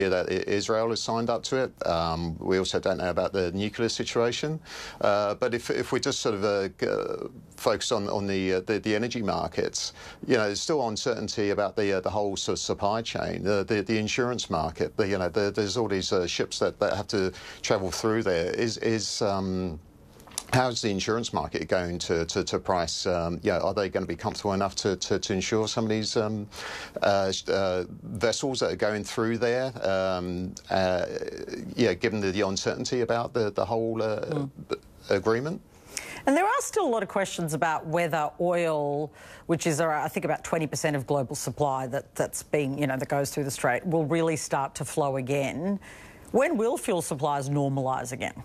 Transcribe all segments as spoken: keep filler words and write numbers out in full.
that Israel has signed up to it. Um, we also don't know about the nuclear situation. Uh, but if, if we just sort of uh, focus on, on the, uh, the the energy markets, you know, there's still uncertainty about the uh, the whole sort of supply chain, uh, the the insurance market. The, you know, the, there's all these uh, ships that, that have to travel through there. Is is um, How's the insurance market going to, to, to price? Um, yeah, are they going to be comfortable enough to, to, to insure some of these um, uh, uh, vessels that are going through there? Um, uh, yeah, given the, the uncertainty about the, the whole uh, mm. agreement? And there are still a lot of questions about whether oil, which is, uh, I think, about twenty percent of global supply that, that's being, you know, that goes through the Strait, will really start to flow again. When will fuel supplies normalise again?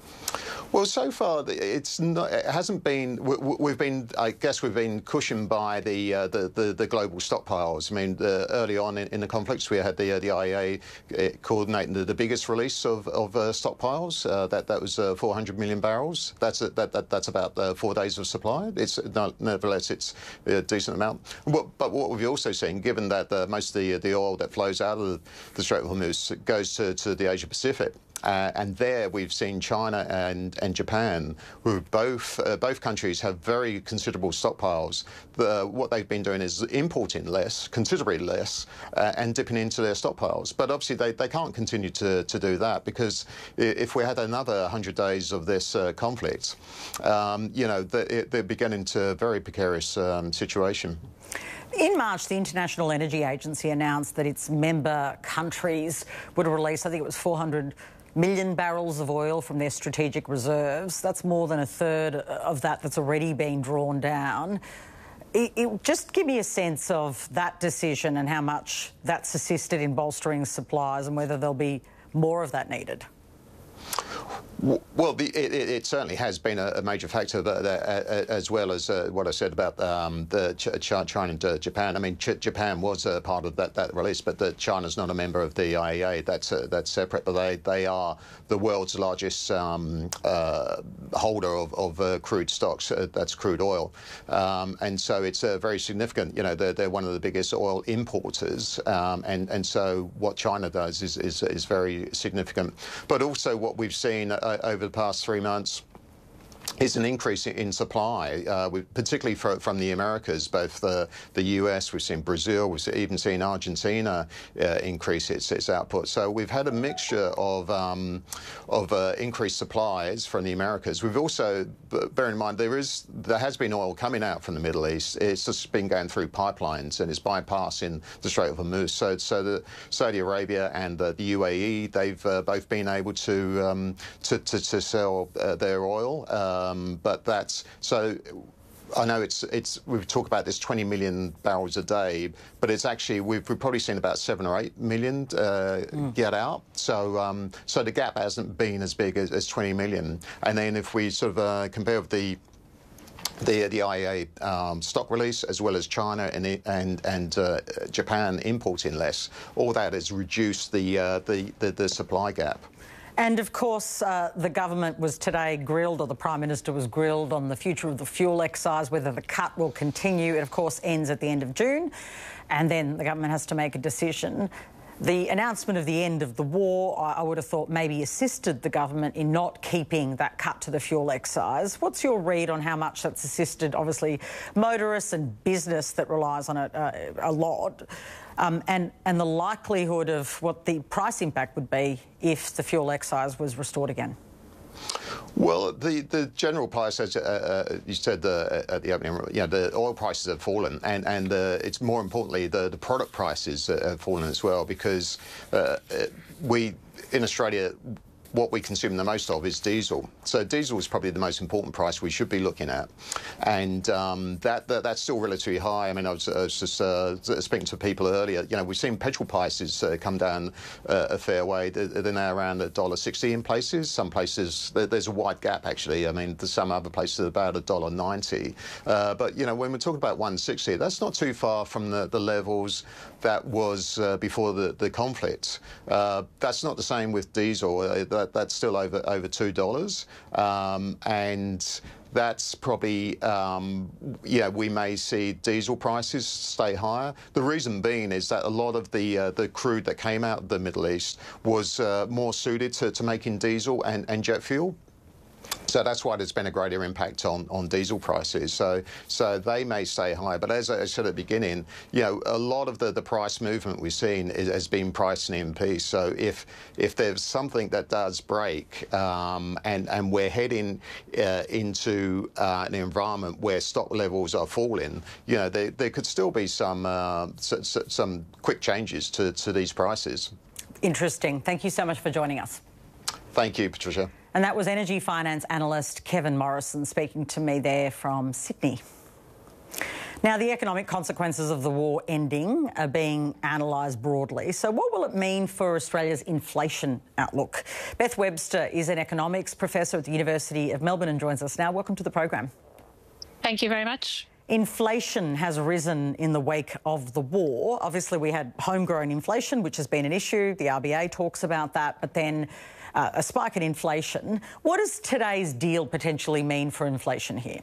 Well, so far it's not, it hasn't been. We've been, I guess, we've been cushioned by the uh, the, the the global stockpiles. I mean, uh, early on in, in the conflicts, we had the uh, the I E A coordinating the, the biggest release of of uh, stockpiles. Uh, that that was uh, four hundred million barrels. That's a, that, that that's about uh, four days of supply. It's no, nevertheless it's a decent amount. But, but what we've also seen, given that uh, most of the the oil that flows out of the Strait of Hormuz goes to to the Asia Pacific. Uh, and there we've seen China and, and Japan, who both uh, both countries have very considerable stockpiles. The, what they've been doing is importing less, considerably less, uh, and dipping into their stockpiles. But obviously they, they can't continue to, to do that, because if we had another one hundred days of this uh, conflict, um, you know, they're, they're beginning into a very precarious um, situation. In March, the International Energy Agency announced that its member countries would release, I think it was four hundred million barrels of oil from their strategic reserves. That's more than a third of that that's already been drawn down. It, it, just give me a sense of that decision and how much that's assisted in bolstering supplies and whether there'll be more of that needed. Well, the, it, it certainly has been a, a major factor, that, uh, as well as uh, what I said about um, the Ch Ch China and uh, Japan. I mean, Ch Japan was uh, part of that, that release, but the, China's not a member of the I E A. That's uh, that's separate. But they they are the world's largest um, uh, holder of, of uh, crude stocks. Uh, that's crude oil, um, and so it's uh, very significant. You know, they're they're one of the biggest oil importers, um, and and so what China does is is is very significant. But also what we've seen Uh, over the past three months is an increase in supply, uh, particularly for, from the Americas, both the, the U S, we've seen Brazil, we've even seen Argentina uh, increase its, its output. So we've had a mixture of, um, of uh, increased supplies from the Americas. We've also, bear in mind, there is there has been oil coming out from the Middle East. It's just been going through pipelines and it's bypassing the Strait of Hormuz. So, so the Saudi Arabia and uh, the U A E, they've uh, both been able to, um, to, to, to sell uh, their oil. Uh, Um, but that's so. I know it's it's we've talked about this twenty million barrels a day, but it's actually we've, we've probably seen about seven or eight million uh, mm. get out. So um, so the gap hasn't been as big as, as twenty million. And then if we sort of uh, compare with the the the I E A um, stock release, as well as China and and and uh, Japan importing less, all that has reduced the uh, the, the the supply gap. And of course, uh, the government was today grilled, or the Prime Minister was grilled, on the future of the fuel excise, whether the cut will continue. It, of course, ends at the end of June, and then the government has to make a decision. The announcement of the end of the war, I, I would have thought, maybe assisted the government in not keeping that cut to the fuel excise. What's your read on how much that's assisted, obviously, motorists and business that relies on it uh, a lot? Um, and, and the likelihood of what the price impact would be if the fuel excise was restored again? Well, the, the general price, as uh, uh, you said uh, at the opening, you know, the oil prices have fallen, and, and uh, it's more importantly, the, the product prices have fallen as well, because uh, we, in Australia, what we consume the most of is diesel. So diesel is probably the most important price we should be looking at. And um, that, that that's still relatively high. I mean, I was, I was just uh, speaking to people earlier. You know, we've seen petrol prices uh, come down uh, a fair way. They're, they're now around one dollar sixty in places. Some places, there's a wide gap, actually. I mean, there's some other places about one dollar ninety. Uh, but, you know, when we're talking about one sixty, that's not too far from the, the levels that was uh, before the, the conflict. Uh, that's not the same with diesel. Uh, that, that's still over over two dollars, um, and that's probably, um, yeah, we may see diesel prices stay higher. The reason being is that a lot of the uh, the crude that came out of the Middle East was uh, more suited to, to making diesel and, and jet fuel. So that's why there's been a greater impact on, on diesel prices. So so they may stay high. But as I said at the beginning, you know, a lot of the, the price movement we've seen is, has been pricing in peace. So if if there's something that does break um, and, and we're heading uh, into uh, an environment where stock levels are falling, you know, there, there could still be some, uh, some quick changes to, to these prices. Interesting. Thank you so much for joining us. Thank you, Patricia. And that was energy finance analyst Kevin Morrison speaking to me there from Sydney. Now, the economic consequences of the war ending are being analysed broadly. So what will it mean for Australia's inflation outlook? Beth Webster is an economics professor at the University of Melbourne and joins us now. Welcome to the program. Thank you very much. Inflation has risen in the wake of the war. Obviously, we had homegrown inflation, which has been an issue. The R B A talks about that, but then uh, a spike in inflation. What does today's deal potentially mean for inflation here?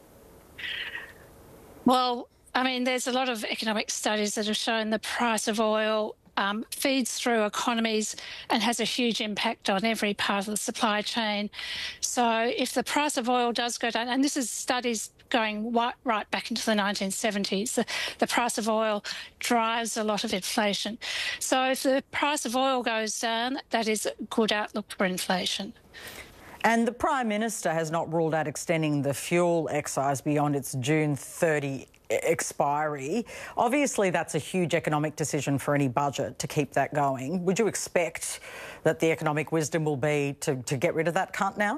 Well, I mean, there's a lot of economic studies that have shown the price of oil um, feeds through economies and has a huge impact on every part of the supply chain. So if the price of oil does go down, and this is studies going right back into the nineteen seventies, the, the price of oil drives a lot of inflation. So if the price of oil goes down, that is a good outlook for inflation. And the Prime Minister has not ruled out extending the fuel excise beyond its June thirtieth expiry. Obviously, that's a huge economic decision for any budget to keep that going. Would you expect that the economic wisdom will be to, to get rid of that cut now?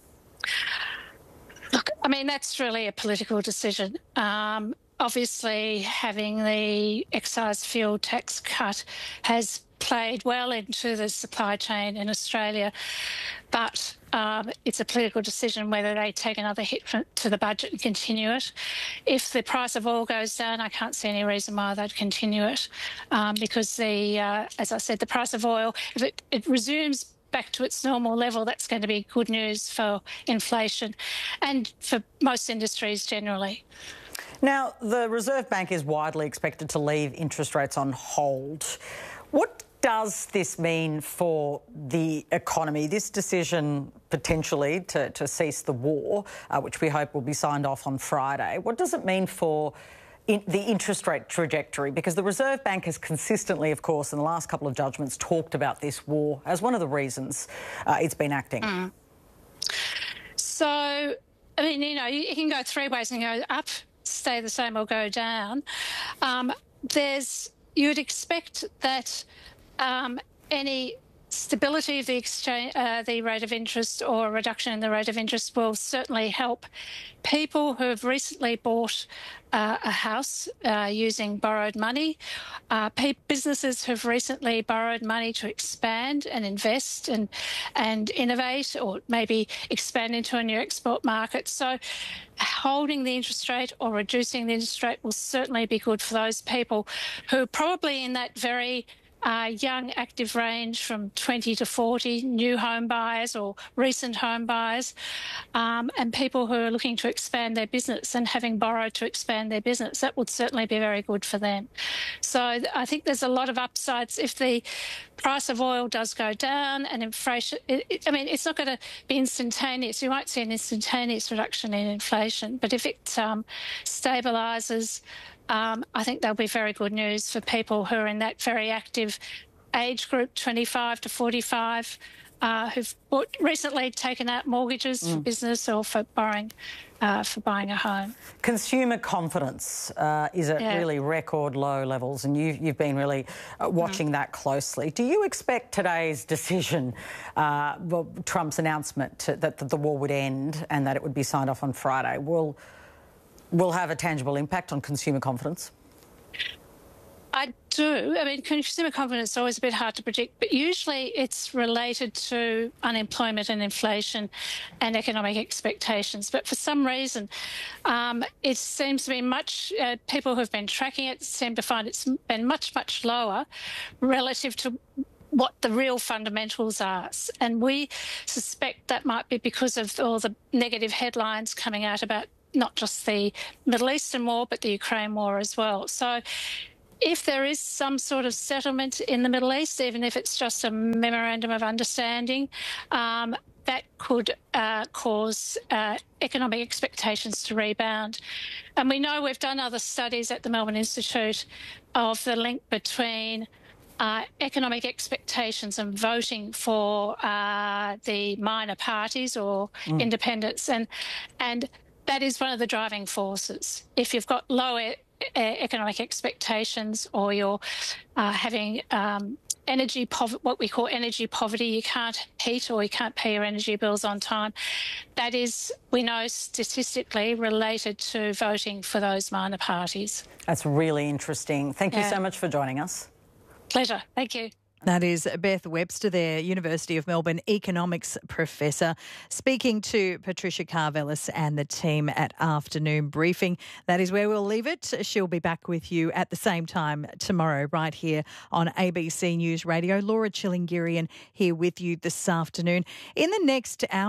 Look, I mean, that's really a political decision. Um, obviously, having the excise fuel tax cut has played well into the supply chain in Australia, but um, it's a political decision whether they take another hit to the budget and continue it. If the price of oil goes down, I can't see any reason why they'd continue it, um, because the, uh, as I said, the price of oil, if it, it resumes back to its normal level, that's going to be good news for inflation and for most industries generally. Now, the Reserve Bank is widely expected to leave interest rates on hold. What does this mean for the economy? This decision potentially to, to cease the war, uh, which we hope will be signed off on Friday, what does it mean for in the interest rate trajectory? Because the Reserve Bank has consistently, of course, in the last couple of judgments, talked about this war as one of the reasons uh, it's been acting. Mm. So, I mean, you know, you can go three ways and go up, stay the same, or go down. Um, there's, you'd expect that um, any stability of the exchange, uh, the rate of interest, or a reduction in the rate of interest will certainly help people who have recently bought uh, a house uh, using borrowed money, uh, businesses who've recently borrowed money to expand and invest and and innovate, or maybe expand into a new export market. So holding the interest rate or reducing the interest rate will certainly be good for those people who are probably in that very Uh, young, active range from twenty to forty, new home buyers or recent home buyers, um, and people who are looking to expand their business and having borrowed to expand their business. That would certainly be very good for them. So I think there's a lot of upsides. If the price of oil does go down and inflation, it, it, I mean, it's not going to be instantaneous. You won't see an instantaneous reduction in inflation, but if it um, stabilises, Um, I think that'll be very good news for people who are in that very active age group, twenty-five to forty-five, uh, who've bought, recently taken out mortgages mm. for business or for borrowing, uh, for buying a home. Consumer confidence uh, is at yeah. really record low levels, and you've, you've been really uh, watching mm. that closely. Do you expect today's decision, uh, well, Trump's announcement to, that, that the war would end and that it would be signed off on Friday, will will have a tangible impact on consumer confidence? I do. I mean, consumer confidence is always a bit hard to predict, but usually it's related to unemployment and inflation and economic expectations. But for some reason, um, it seems to be much, uh, people who've been tracking it seem to find it's been much, much lower relative to what the real fundamentals are. And we suspect that might be because of all the negative headlines coming out about not just the Middle Eastern war, but the Ukraine war as well. So if there is some sort of settlement in the Middle East, even if it's just a memorandum of understanding, um, that could uh, cause uh, economic expectations to rebound. And we know we've done other studies at the Melbourne Institute of the link between uh, economic expectations and voting for uh, the minor parties or mm. independents. And, and that is one of the driving forces. If you've got low e- economic expectations, or you're uh, having um, energy poverty, what we call energy poverty, you can't heat or you can't pay your energy bills on time, that is, we know, statistically related to voting for those minor parties. That's really interesting. Thank yeah. you so much for joining us. Pleasure. Thank you. That is Beth Webster there, University of Melbourne economics professor, speaking to Patricia Karvelas and the team at Afternoon Briefing. That is where we'll leave it. She'll be back with you at the same time tomorrow right here on A B C News Radio. Laura Chillingirian here with you this afternoon. In the next hour,